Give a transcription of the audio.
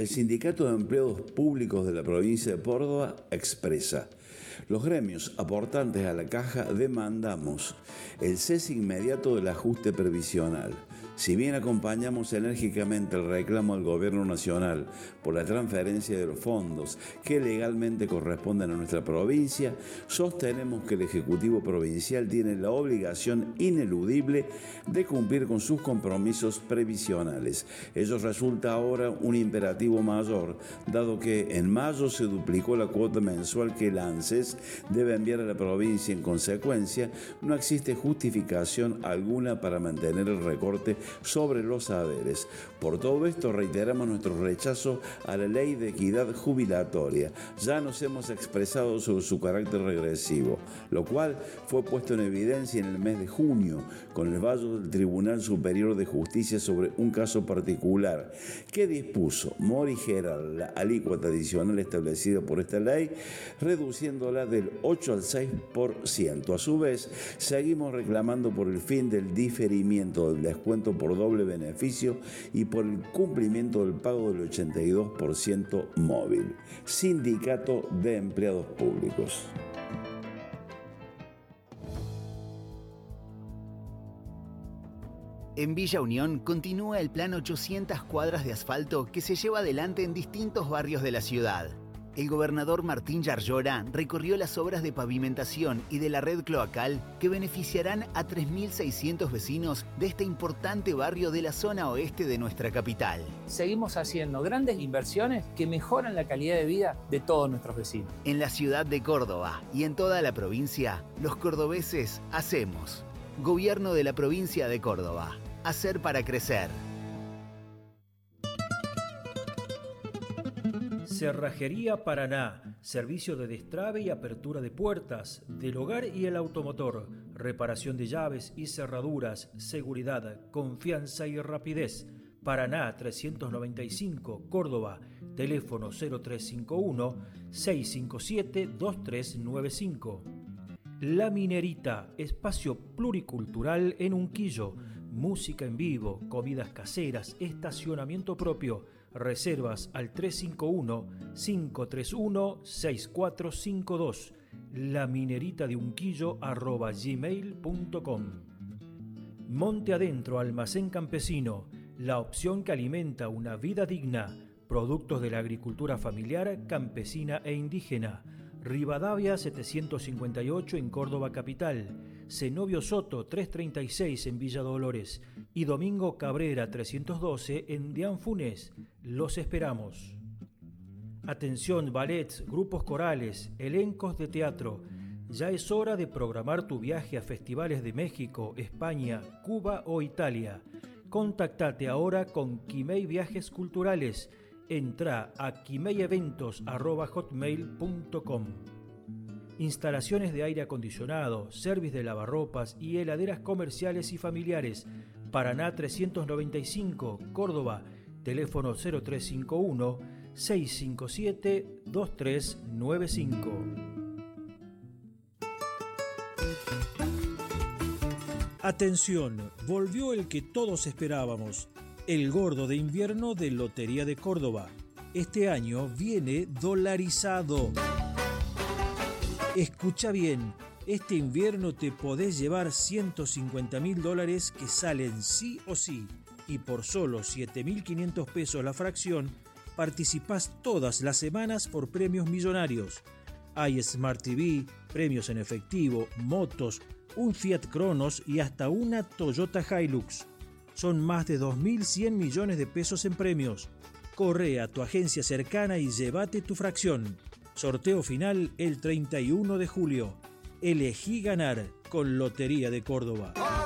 El Sindicato de Empleados Públicos de la provincia de Córdoba expresa: los gremios aportantes a la caja demandamos el cese inmediato del ajuste previsional. Si bien acompañamos enérgicamente el reclamo al Gobierno Nacional por la transferencia de los fondos que legalmente corresponden a nuestra provincia, sostenemos que el Ejecutivo Provincial tiene la obligación ineludible de cumplir con sus compromisos previsionales. Ello resulta ahora un imperativo mayor, dado que en mayo se duplicó la cuota mensual que el ANSES debe enviar a la provincia. En consecuencia, no existe justificación alguna para mantener el recorte sobre los saberes. Por todo esto, reiteramos nuestro rechazo a la ley de equidad jubilatoria. Ya nos hemos expresado sobre su carácter regresivo, lo cual fue puesto en evidencia en el mes de junio con el fallo del Tribunal Superior de Justicia sobre un caso particular que dispuso morigerar la alícuota adicional establecida por esta ley, reduciéndola del 8 al 6%. A su vez, seguimos reclamando por el fin del diferimiento del descuento por doble beneficio y por el cumplimiento del pago del 82% móvil. Sindicato de Empleados Públicos. En Villa Unión continúa el plan 800 cuadras de asfalto que se lleva adelante en distintos barrios de la ciudad. El gobernador Martín Yarlora recorrió las obras de pavimentación y de la red cloacal que beneficiarán a 3.600 vecinos de este importante barrio de la zona oeste de nuestra capital. Seguimos haciendo grandes inversiones que mejoran la calidad de vida de todos nuestros vecinos. En la ciudad de Córdoba y en toda la provincia, los cordobeses hacemos. Gobierno de la provincia de Córdoba. Hacer para crecer. Cerrajería Paraná, servicio de destrabe y apertura de puertas, del hogar y el automotor, reparación de llaves y cerraduras, seguridad, confianza y rapidez. Paraná 395, Córdoba, teléfono 0351-657-2395. La Minerita, espacio pluricultural en Unquillo, música en vivo, comidas caseras, estacionamiento propio. Reservas al 351-531-6452. lamineritadeunquillo@gmail.com. Monte Adentro Almacén Campesino, la opción que alimenta una vida digna. Productos de la agricultura familiar, campesina e indígena. Rivadavia 758 en Córdoba capital. Zenobio Soto 336 en Villa Dolores y Domingo Cabrera 312 en Dian Funes. Los esperamos. Atención, ballets, grupos corales, elencos de teatro. Ya es hora de programar tu viaje a festivales de México, España, Cuba o Italia. Contactate ahora con Quimei Viajes Culturales. Entra a quimeieventos@hotmail.com. Instalaciones de aire acondicionado, servicio de lavarropas y heladeras comerciales y familiares. Paraná 395, Córdoba, teléfono 0351-657-2395. Atención, volvió el que todos esperábamos, el gordo de invierno de Lotería de Córdoba. Este año viene dolarizado. Escucha bien, este invierno te podés llevar $150.000 que salen sí o sí, y por solo 7.500 pesos la fracción, participás todas las semanas por premios millonarios. Hay Smart TV, premios en efectivo, motos, un Fiat Cronos y hasta una Toyota Hilux. Son más de 2.100 millones de pesos en premios. Corre a tu agencia cercana y llévate tu fracción. Sorteo final el 31 de julio. Elegí ganar con Lotería de Córdoba.